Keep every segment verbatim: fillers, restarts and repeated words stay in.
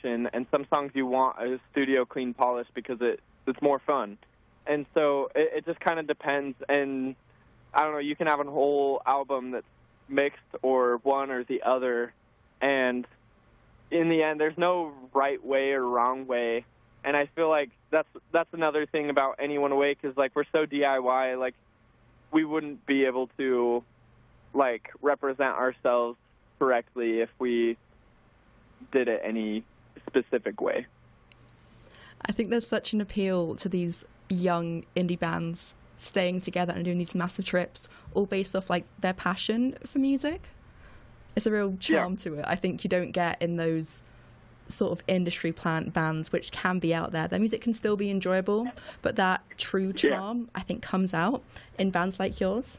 emotion, and some songs you want a studio clean polish because it it's more fun. And so it, it just kind of depends. And I don't know, you can have a whole album that's mixed or one or the other, and in the end, there's no right way or wrong way. And I feel like that's that's another thing about Anyone Awake is, like, we're so D I Y, like, we wouldn't be able to, like, represent ourselves correctly if we did it any specific way. I think there's such an appeal to these young indie bands staying together and doing these massive trips, all based off, like, their passion for music. It's a real charm yeah. to it. I think you don't get in those sort of industry plant bands, which can be out there. Their music can still be enjoyable, but that true charm, yeah. I think, comes out in bands like yours.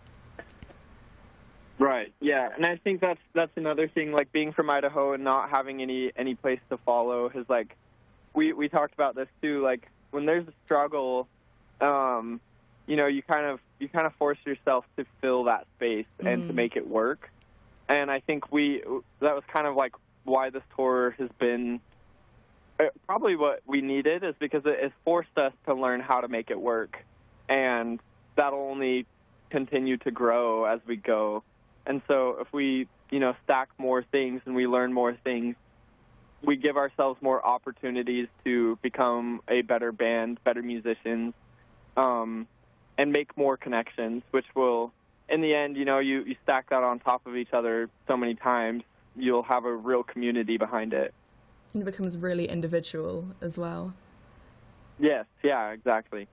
Right, yeah. And I think that's that's another thing, like, being from Idaho and not having any, any place to follow is, like, we, we talked about this, too. Like, when there's a struggle, um, you know, you kind of you kind of force yourself to fill that space mm. and to make it work. And I think we that was kind of like why this tour has been probably what we needed, is because it has forced us to learn how to make it work. And that'll only continue to grow as we go. And so if we, you know, stack more things and we learn more things, we give ourselves more opportunities to become a better band, better musicians, um, and make more connections, which will, in the end, you know, you, you stack that on top of each other so many times, you'll have a real community behind it. And it becomes really individual as well. Yes, yeah, exactly.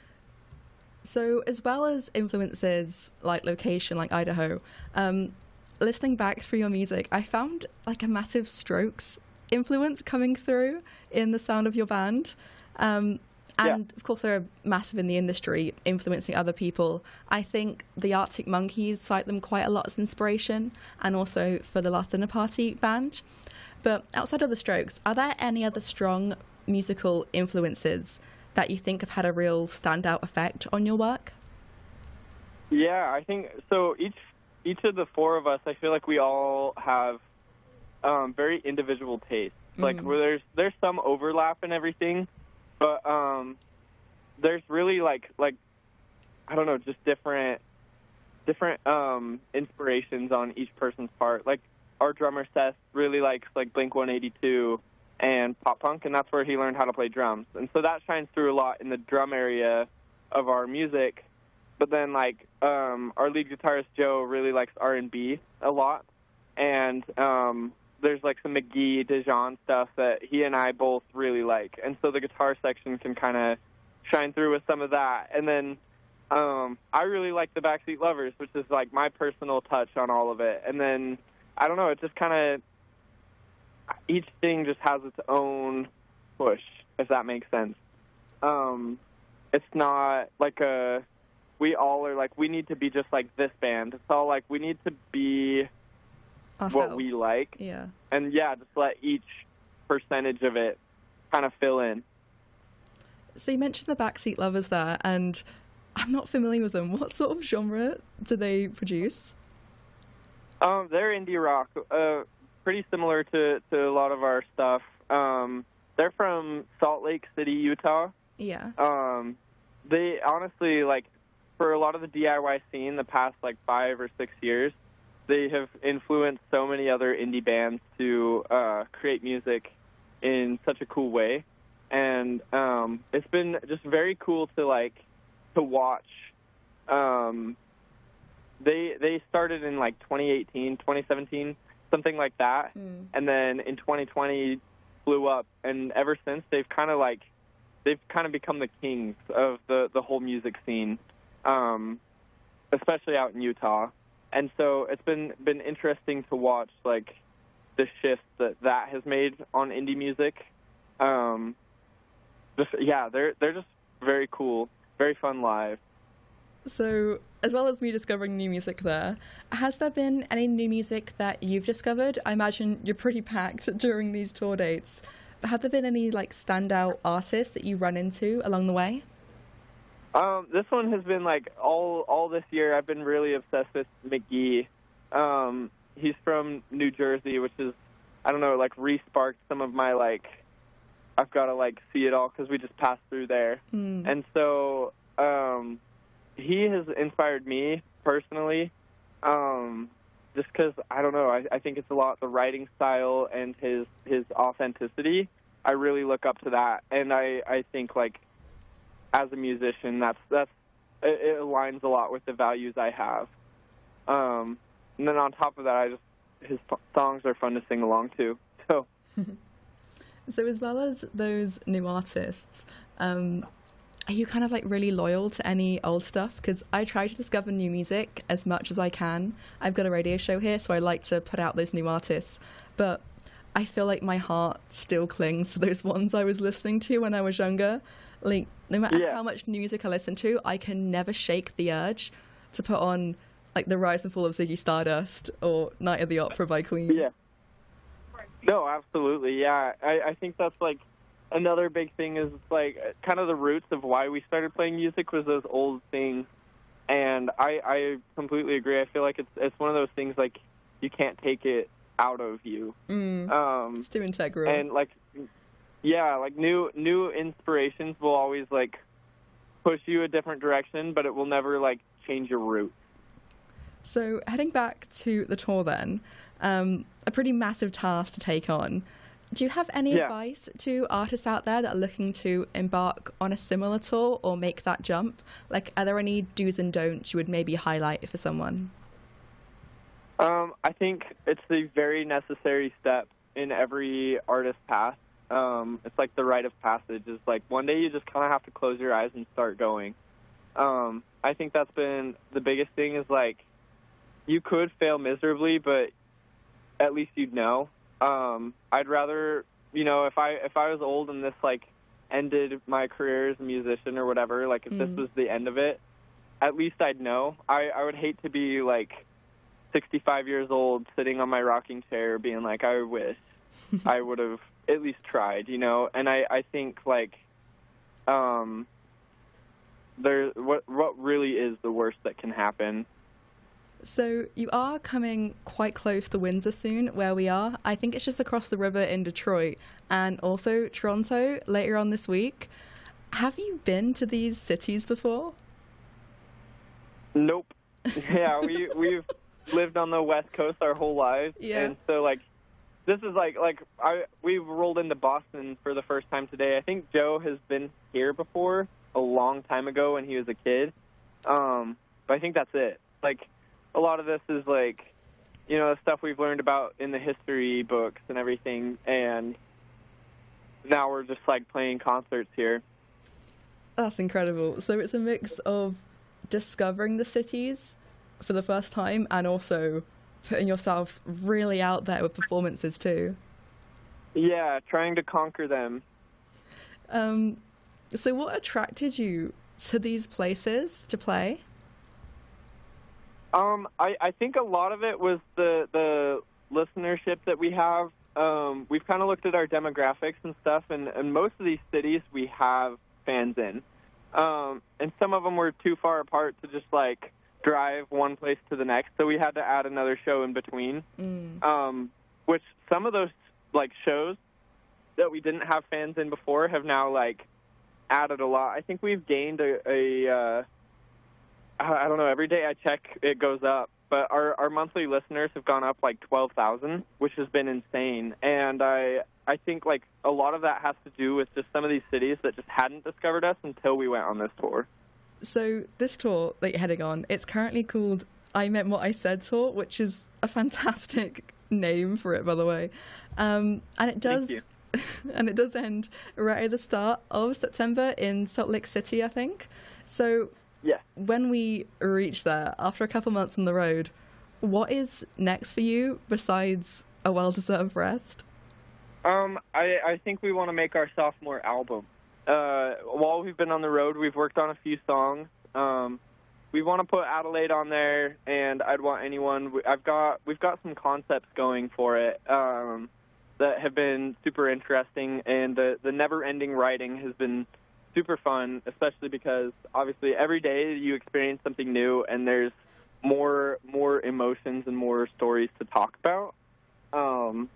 So as well as influences like location, like Idaho, um, listening back through your music, I found like a massive Strokes influence coming through in the sound of your band. Um, And, yeah. of course, they're massive in the industry, influencing other people. I think the Arctic Monkeys cite them quite a lot as inspiration, and also for the Last Dinner Party band. But outside of the Strokes, are there any other strong musical influences that you think have had a real standout effect on your work? Yeah, I think so. Each each of the four of us, I feel like we all have um, very individual tastes. Mm. Like, where there's there's some overlap and everything. But um, there's really like like I don't know, just different different um, inspirations on each person's part. Like our drummer Seth really likes like Blink one eighty-two and pop punk, and that's where he learned how to play drums. And so that shines through a lot in the drum area of our music. But then like um, our lead guitarist Joe really likes R and B a lot, and um, there's like some McGee, Dijon stuff that he and I both really like. And so the guitar section can kind of shine through with some of that. And then um, I really like the Backseat Lovers, which is like my personal touch on all of it. And then, I don't know, it just kind of, each thing just has its own push, if that makes sense. Um, it's not like a, we all are like, we need to be just like this band. It's all like, we need to be ourselves. What we like. Yeah. And yeah, just let each percentage of it kind of fill in. So you mentioned the Backseat Lovers there, and I'm not familiar with them. What sort of genre do they produce? Um, they're indie rock, uh, pretty similar to, to a lot of our stuff. Um, they're from Salt Lake City, Utah. Yeah. Um, they honestly, like, for a lot of the D I Y scene the past, like, five or six years, they have influenced so many other indie bands to uh, create music in such a cool way. And um, it's been just very cool to, like, to watch. Um, they they started in, like, twenty eighteen, twenty seventeen, something like that. Mm. And then in twenty twenty blew up. And ever since, they've kind of, like, they've kind of become the kings of the, the whole music scene, um, especially out in Utah. And so it's been been interesting to watch, like, the shift that that has made on indie music. Um, just, yeah, they're they're just very cool, very fun live. So, as well as me discovering new music there, has there been any new music that you've discovered? I imagine you're pretty packed during these tour dates. But have there been any, like, standout artists that you run into along the way? Um, this one has been, like, all all this year, I've been really obsessed with McGee. Um, he's from New Jersey, which is I don't know, like re-sparked some of my like, I've got to like see it all because we just passed through there. Mm. And so um, he has inspired me personally, um, just because, I don't know, I, I think it's a lot the writing style and his, his authenticity. I really look up to that. And I, I think, like, as a musician, that's, that's it, it aligns a lot with the values I have. Um, and then on top of that, I just, his f- songs are fun to sing along to. So, so as well as those new artists, um, are you kind of like really loyal to any old stuff? Because I try to discover new music as much as I can. I've got a radio show here, so I like to put out those new artists. But I feel like my heart still clings to those ones I was listening to when I was younger. Like, no matter yeah. how much new music I listen to, I can never shake the urge to put on like The Rise and Fall of Ziggy Stardust or Night of the Opera by Queen. Yeah. No, absolutely. Yeah. I, I think that's like another big thing is like kind of the roots of why we started playing music was those old things. And I, I completely agree. I feel like it's it's one of those things like you can't take it out of you. Mm, um, it's too integral. And like, yeah, like new new inspirations will always like push you a different direction, but it will never like change your roots. So heading back to the tour then, um, a pretty massive task to take on. Do you have any yeah. advice to artists out there that are looking to embark on a similar tour or make that jump? Like, are there any do's and don'ts you would maybe highlight for someone? Um, I think it's a very necessary step in every artist's path. Um, it's like the rite of passage. It's like one day you just kind of have to close your eyes and start going. Um, I think that's been the biggest thing is like you could fail miserably, but at least you'd know. Um, I'd rather, you know, if I if I was old and this like ended my career as a musician or whatever, like if mm. this was the end of it, at least I'd know. I, I would hate to be like sixty-five years old sitting on my rocking chair being like, I wish I would have at least tried, you know. And I, I think like um, there what what really is the worst that can happen. So you are coming quite close to Windsor soon, where we are. I think it's just across the river in Detroit, and also Toronto later on this week. Have you been to these cities before? Nope. Yeah, we we've lived on the West Coast our whole lives, yeah. and so like this is like like I we rolled into Boston for the first time today. I think Joe has been here before a long time ago when he was a kid, um, but I think that's it. Like. A lot of this is like, you know, stuff we've learned about in the history books and everything, and now we're just like playing concerts here. That's incredible. So it's a mix of discovering the cities for the first time and also putting yourselves really out there with performances too. Yeah, trying to conquer them. Um, so what attracted you to these places to play? Um, I, I think a lot of it was the the listenership that we have. Um, we've kind of looked at our demographics and stuff, and, and most of these cities we have fans in. Um, and some of them were too far apart to just, like, drive one place to the next, so we had to add another show in between. Mm. Um, which some of those, like, shows that we didn't have fans in before have now, like, added a lot. I think we've gained a... a uh, I don't know, every day I check, it goes up. But our, our monthly listeners have gone up like twelve thousand, which has been insane. And I I think like a lot of that has to do with just some of these cities that just hadn't discovered us until we went on this tour. So this tour that you're heading on, it's currently called I Meant What I Said Tour, which is a fantastic name for it, by the way. Um, and it does... Thank you. And it does end right at the start of September in Salt Lake City, I think. So... Yeah. When we reach there, after a couple months on the road, what is next for you besides a well-deserved rest? Um, I, I think we want to make our sophomore album. Uh, while we've been on the road, we've worked on a few songs. Um, we want to put Adelaide on there, and I'd want anyone. I've got we've got some concepts going for it um, that have been super interesting, and the the never-ending writing has been super fun, especially because obviously every day you experience something new and there's more more emotions and more stories to talk about. Um,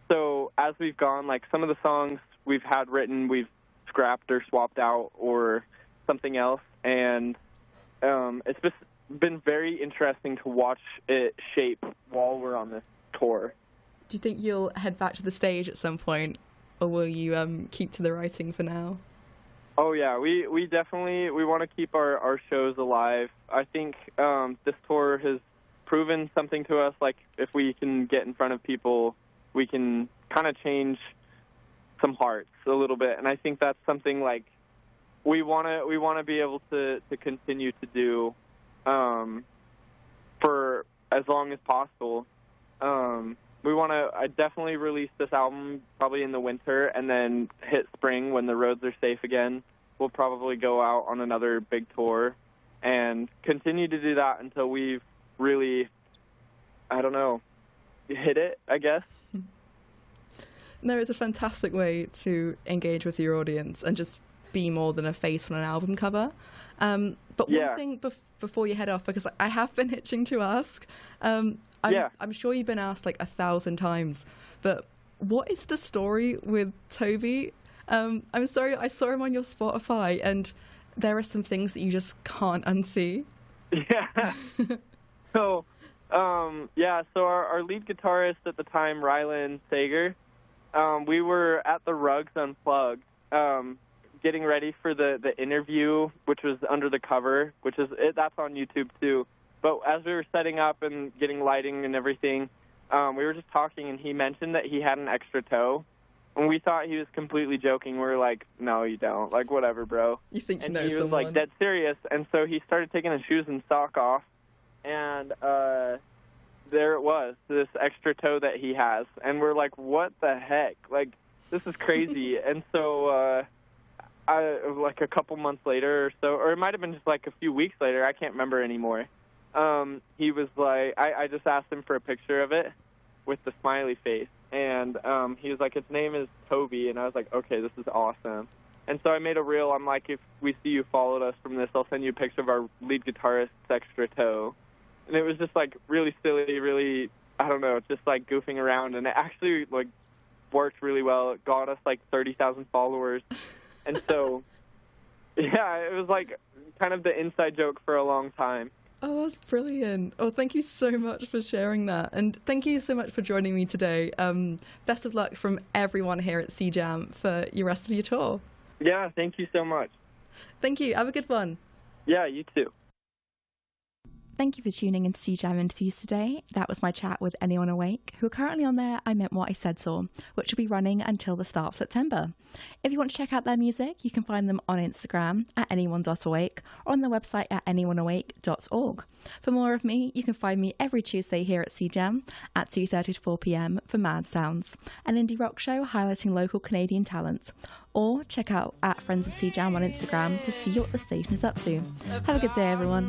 so as we've gone, like some of the songs we've had written, we've scrapped or swapped out or something else, and um, it's just been very interesting to watch it shape while we're on this tour. Do you think you'll head back to the stage at some point, or will you um, keep to the writing for now? Oh yeah, we, we definitely we want to keep our, our shows alive. I think um, this tour has proven something to us. Like if we can get in front of people, we can kind of change some hearts a little bit, and I think that's something like we want to we want to be able to, to continue to do um, for as long as possible. Um, we want to I definitely release this album probably in the winter, and then hit spring when the roads are safe again. We'll probably go out on another big tour and continue to do that until we've really, I don't know, hit it, I guess. No, it's a fantastic way to engage with your audience and just be more than a face on an album cover. Um, but yeah. one thing bef- before you head off, because I have been itching to ask, um, I'm, yeah. I'm sure you've been asked like a thousand times, but what is the story with Toby? Um, I'm sorry, I saw him on your Spotify, and there are some things that you just can't unsee. Yeah. so, um, yeah, so our, our lead guitarist at the time, Rylan Sager, um, we were at the Rugs Unplugged, um, getting ready for the, the interview, which was under the cover, which is it, that's on YouTube too. But as we were setting up and getting lighting and everything, um, we were just talking, and he mentioned that he had an extra toe. And we thought he was completely joking. We were like, no, you don't. Like, whatever, bro. You think you and know he someone. was, like, dead serious. And so he started taking his shoes and sock off. And uh, there it was, this extra toe that he has. And we're like, what the heck? Like, this is crazy. And so, uh, I, like, a couple months later or so, or it might have been just, like, a few weeks later. I can't remember anymore. Um, he was like, I, I just asked him for a picture of it with the smiley face. And um, he was like, its name is Toby. And I was like, okay, this is awesome. And so I made a reel. I'm like, if we see you followed us from this, I'll send you a picture of our lead guitarist's extra toe. And it was just, like, really silly, really, I don't know, just, like, goofing around. And it actually, like, worked really well. It got us, like, thirty thousand followers. And so, yeah, it was, like, kind of the inside joke for a long time. Oh, that's brilliant. Oh, thank you so much for sharing that. And thank you so much for joining me today. Um, best of luck from everyone here at C Jam for your rest of your tour. Yeah, thank you so much. Thank you. Have a good one. Yeah, you too. Thank you for tuning in to C Jam Interviews today. That was my chat with Anyone Awake, who are currently on their I Meant What I Said tour, which will be running until the start of September. If you want to check out their music, you can find them on Instagram at anyone dot awake or on their website at anyone awake dot org. For more of me, you can find me every Tuesday here at C Jam at two thirty to four p.m. for Mad Sounds, an indie rock show highlighting local Canadian talent. Or check out at Friends of C Jam on Instagram to see what the station is up to. Have a good day, everyone.